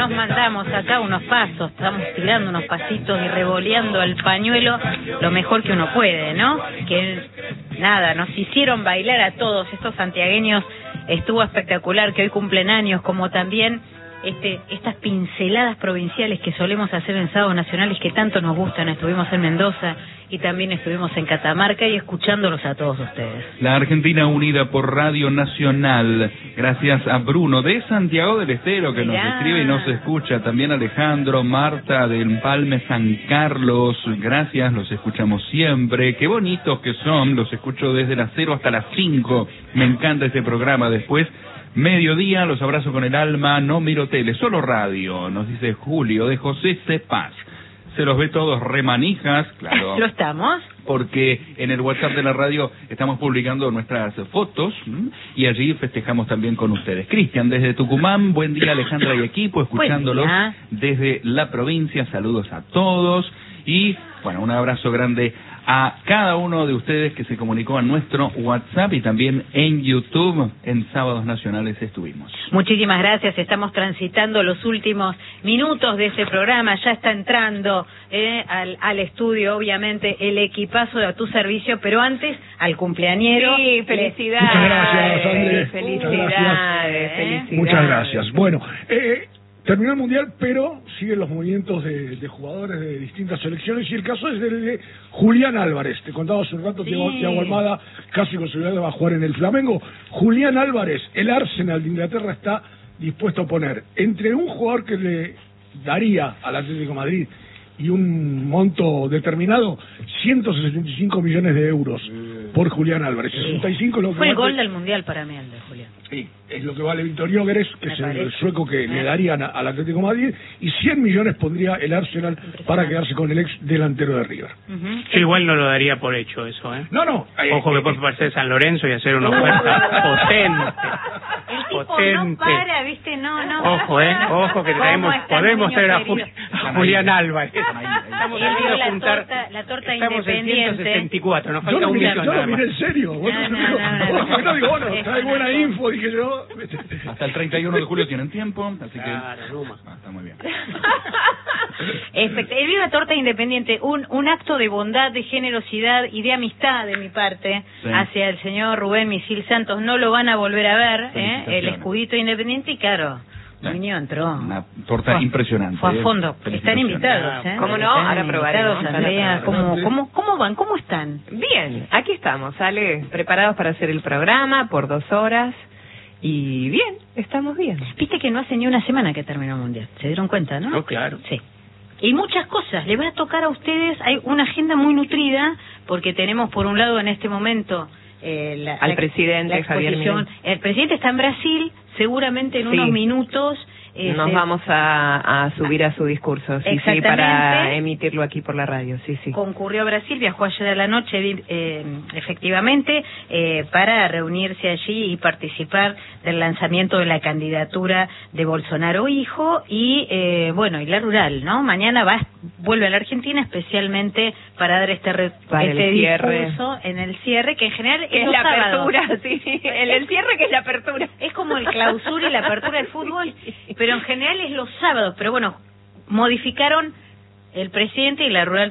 nos mandamos acá unos pasos, estamos tirando unos pasitos y revoleando al pañuelo lo mejor que uno puede, ¿no? Que nada, nos hicieron bailar a todos estos santiagueños, estuvo espectacular, que hoy cumplen años, como también estas pinceladas provinciales que solemos hacer en sábados nacionales que tanto nos gustan. Estuvimos en Mendoza y también estuvimos en Catamarca y escuchándolos a todos ustedes. La Argentina unida por Radio Nacional, gracias a Bruno de Santiago del Estero que nos escribe y nos escucha, también Alejandro, Marta del Empalme San Carlos, gracias, los escuchamos siempre, qué bonitos que son, los escucho desde las 0 hasta las 5, me encanta este programa. Después mediodía, los abrazo con el alma, no miro tele, solo radio, nos dice Julio de José Cepaz. Se los ve todos remanijas, claro. ¿Lo estamos? Porque en el WhatsApp de la radio estamos publicando nuestras fotos y allí festejamos también con ustedes. Cristian, desde Tucumán, buen día Alejandra y equipo, escuchándolos desde la provincia, saludos a todos y, bueno, un abrazo grande a cada uno de ustedes que se comunicó a nuestro WhatsApp y también en YouTube, en Sábados Nacionales estuvimos. Muchísimas gracias, estamos transitando los últimos minutos de ese programa, ya está entrando al estudio, obviamente, el equipazo de A Tu Servicio, pero antes, al cumpleañero. Sí, felicidades. Muchas gracias, Andrés. Felicidades. Muchas gracias. Bueno, terminó el Mundial, pero siguen los movimientos de jugadores de distintas selecciones, y el caso es del de Julián Álvarez. Te contaba hace un rato que Thiago Almada casi con seguridad va a jugar en el Flamengo. Julián Álvarez, el Arsenal de Inglaterra está dispuesto a poner entre un jugador que le daría al Atlético de Madrid y un monto determinado, 165 millones de euros por Julián Álvarez. 65 lo que fue el gol del Mundial para mí, el de Julián. Sí, es lo que vale Víctor Gyökeres, que es el sueco que le darían al Atlético de Madrid, y 100 millones pondría el Arsenal para quedarse con el ex delantero de River. Yo igual no lo daría por hecho eso, ¿eh? No. Ojo que puede pasar San Lorenzo y hacer una oferta potente. El tipo no para, ¿viste? No. Ojo que podemos traer a Julián Álvarez. Estamos la torta estamos independiente. En 164, nos falta Yo un millón. Yo lo miré en serio. No digo, bueno, trae buena info, dije yo. Hasta el 31 de julio tienen tiempo, así que está muy bien. El Viva Torta Independiente, un acto de bondad, de generosidad y de amistad de mi parte hacia el señor Rubén Misil Santos. No lo van a volver a ver, el escudito Independiente, y claro, Niño entró. Una torta impresionante. Fue a fondo. Están invitados, ¿Cómo no? Ahora probaremos. Andrea, ¿cómo van? ¿Cómo están? Bien, aquí estamos, Ale, preparados para hacer el programa por 2 horas. Y bien, estamos bien. Viste que no hace ni una semana que terminó el Mundial. ¿Se dieron cuenta, no? No, claro. Sí. Y muchas cosas. Les va a tocar a ustedes. Hay una agenda muy nutrida, porque tenemos por un lado en este momento al presidente Javier Milei. El presidente está en Brasil, seguramente en unos minutos. Nos vamos a subir a su discurso, sí, para emitirlo aquí por la radio, sí. Concurrió a Brasil, viajó ayer a la noche, efectivamente, para reunirse allí y participar del lanzamiento de la candidatura de Bolsonaro hijo y, y la rural, ¿no? Mañana vuelve a la Argentina especialmente para dar este discurso en el cierre, que en general es la apertura, sí. El cierre que es la apertura. Es como el clausura y la apertura del fútbol, pero en general es los sábados. Pero bueno, modificaron el presidente y la rural